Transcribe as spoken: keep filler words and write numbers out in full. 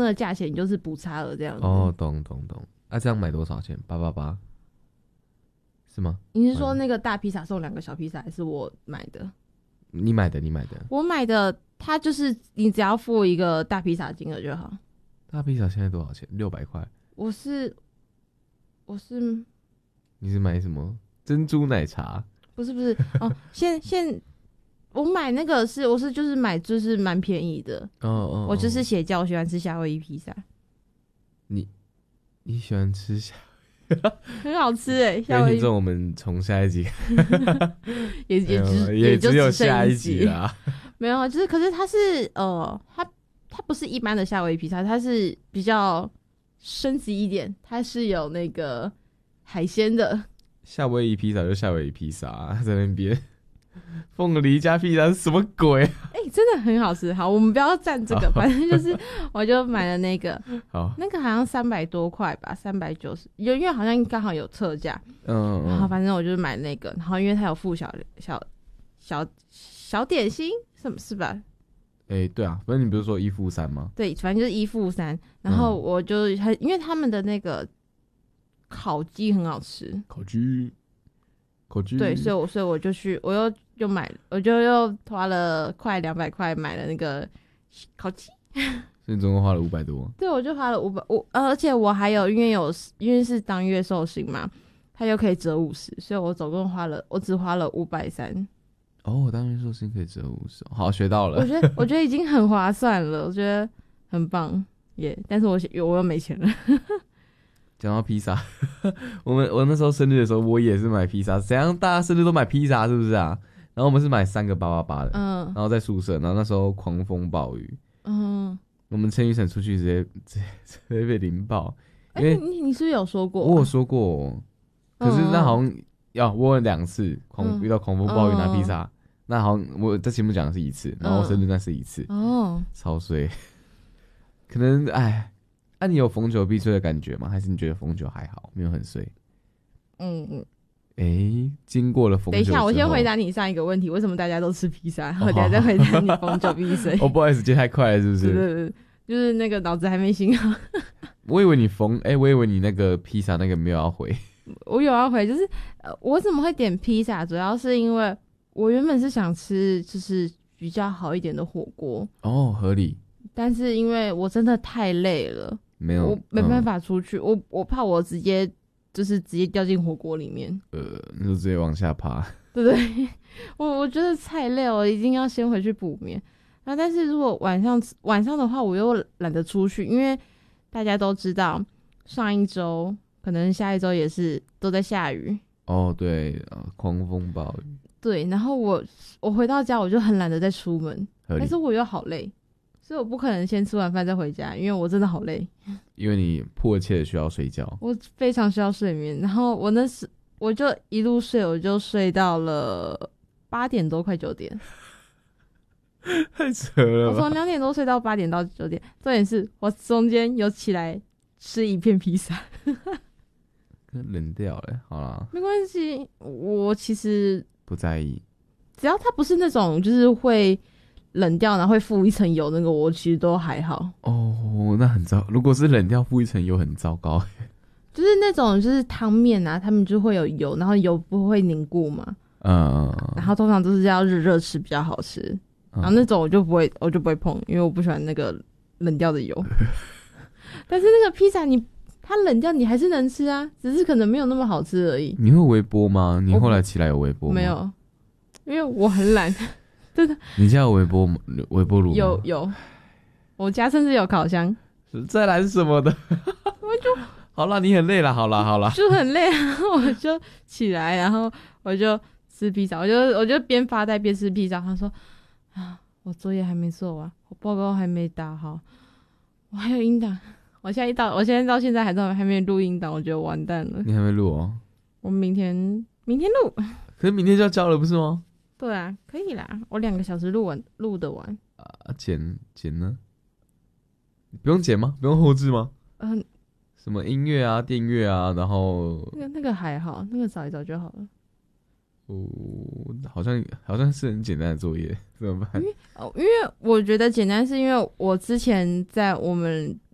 个价钱，你就是补差额这样子。 哦，懂懂懂。啊，这样买多少钱？八八八，是吗？ 你是说那个大披萨送两个小披萨，还是我买的？ 你买的，你买的。 我买的，它就是你只要付一个大披萨金额就好。 大披萨现在多少钱？六百块。 我是我是你是买什么？珍珠奶茶？ 不是不是哦，现现我买那个是我是就是买就是蛮便宜的。 哦哦， 我就是写教我喜欢吃夏威夷披萨。 你你喜欢吃夏？ 很好吃哎、欸，夏威夷。 各位听众，我们从下一集也也只也就只有下一集啦。 没有，就是可是它是呃，它它不是一般的夏威夷披萨，它是比较升级一点，它是有那个海鲜的。 夏威夷披萨就夏威夷披萨、啊，在那边凤梨加披萨是什么鬼？ 哎、欸，真的很好吃。好，我们不要站这个，反正就是我就买了那个， 好， 那个好像三百多块吧，三百九十，因为好像刚好有特价。 嗯嗯。 然后反正我就是买那个，然后因为它有附小小小小点心，什么是吧？ 哎、欸，对啊，不是你不是说一付三吗？ 对，反正就是一付三。然后我就很，因为他们的那个烤鸡很好吃， 烤鸡，烤鸡。 对，所以我所以我就去，我又又买，我就又花了快两百块买了那个烤鸡。 所以你总共花了五百多。 对，我就花了五百，我而且我还有因为有因为是当月寿星嘛，它又可以折五十，所以我总共花了，我只花了五百三。 哦，当月寿星可以折五十，好，学到了。 我觉得我觉得已经很划算了，我觉得很棒耶。Yeah, 但是我我又没钱了。 讲到披萨，我们我那时候生日的时候，我也是买披萨。怎样？大家生日都买披萨是不是啊？然后我们是买三个八八八的，嗯，然后在宿舍，然后那时候狂风暴雨，嗯，我们陈雨辰出去直接直接直接被淋爆。因为、 欸、你你是不是有说过、啊？ 我有说过，可是那好像要我有两次狂、嗯、遇到狂风暴雨拿披萨。嗯，那好像我在节目讲的是一次，然后我生日那是一次，哦、嗯，超衰。可能哎，那、啊、你有逢九必衰的感觉吗？还是你觉得逢九还好，没有很衰？嗯嗯。哎、欸，经过了逢九， 等一下，我先回答你上一个问题：为什么大家都吃披萨？我等下再回答你逢九必衰。 哦，不好意思，接太快了，是不是？ 对对对，就是那个脑子还没醒好。 我以为你逢哎、欸，我以为你那个披萨那个没有要回。 我有要回，就是呃，我怎么会点披萨？主要是因为我原本是想吃就是比较好一点的火锅哦，合理。 但是因为我真的太累了， 没有， 我没办法出去，嗯、我我怕我直接就是直接掉进火锅里面， 呃，你就直接往下爬， 对不对？我我觉得太累了，我一定要先回去补眠。那但是如果晚上晚上的话，我又懒得出去，因为大家都知道上一周可能下一周也是都在下雨。 哦，对，呃，狂风暴雨。 对，然后我我回到家我就很懒得再出门，但是我又好累，所以我不可能先吃完饭再回家，因为我真的好累。 因为你迫切的需要睡觉， 我非常需要睡眠。然后我那时我就一路睡，我就睡到了八点多，快九点。 太扯了吧！ 我从两点多睡到八点到九点，重点是我中间有起来吃一片披萨。 冷掉了，好啦， 没关系，我其实不在意， 只要它不是那种就是会冷掉然后会附一层油那个，我其实都还好。 哦，那很糟，如果是冷掉附一层油很糟糕。 就是那种就是汤面啊，他们就会有油，然后油不会凝固嘛，嗯，然后通常都是要热热吃比较好吃，嗯，然后那种我就不会我就不会碰，因为我不喜欢那个冷掉的油。但是那个披萨你它冷掉你还是能吃啊，只是可能没有那么好吃而已。 你会微波吗？你后来起来有微波吗？ 没有，因为我很懒。真的。 你家有微波微波炉吗？ 有有，我家甚至有烤箱。 再来是什么的？ 我就好啦，你很累了，好啦好啦， 就很累啊，我就起来，然后我就吃披萨，我就我就边发呆边吃披萨。他说啊，我作业还没做完，我报告还没打好，我还有音档。我现在一到，我现在到现在还都还没录音档，我觉得完蛋了。 你还没录哦？ 我明天明天录。 可是明天就要交了，不是吗？ 对啊，可以啦，我两个小时录完，录得完。 啊，剪剪呢？不用剪吗？不用后置吗？ 嗯、呃， 什么音乐啊、电乐啊，然后那个那个还好，那个找一找就好了。 哦，好像好像是很简单的作业，怎么办？ 因为哦，因为我觉得简单，是因为我之前在我们